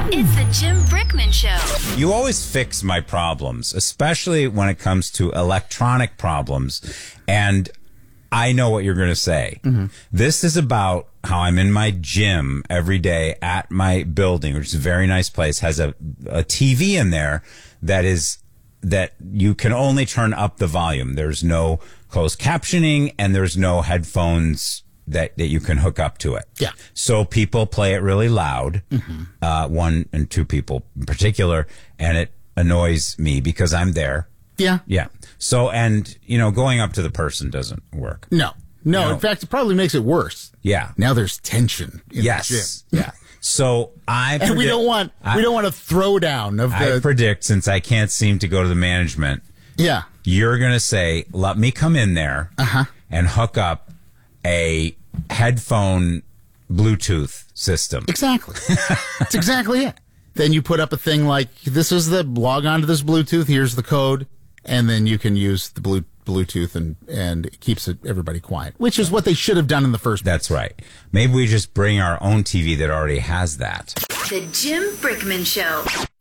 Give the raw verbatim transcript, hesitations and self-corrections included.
It's the Jim Brickman Show. You always fix my problems, especially when it comes to electronic problems. And I know what you're going to say. Mm-hmm. This is about how I'm in my gym every day at my building, which is a very nice place, has a, a T V in there that is that you can only turn up the volume. There's no closed captioning and there's no headphones that, that you can hook up to it. Yeah. So people play it really loud, mm-hmm. uh, one and two people in particular, and it annoys me because I'm there. Yeah. Yeah. So, and, you know, going up to the person doesn't work. No. No, You know? in fact, it probably makes it worse. Yeah. Now there's tension in Yes. the gym. Yeah. So I And predict, we don't want I, we don't want a throwdown of the I predict, since I can't seem to go to the management, Yeah. you're going to say, let me come in there Uh-huh. and hook up a headphone Bluetooth system. Exactly. That's exactly it. Then you put up a thing like, this is the log on to this Bluetooth, here's the code, and then you can use the blue, Bluetooth and, and it keeps it, everybody quiet, which is what they should have done in the first place. That's right. Maybe we just bring our own T V that already has that. The Jim Brickman Show.